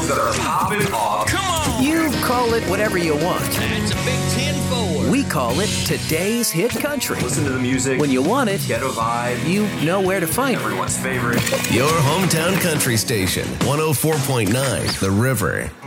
songs that are popping off. Come on! You call it whatever you want. That's a big 10-4. We call it today's hit country. Listen to the music. When you want it, Ghetto vibe. you know where to find it. Everyone's favorite. Your hometown country station, 104.9 The River.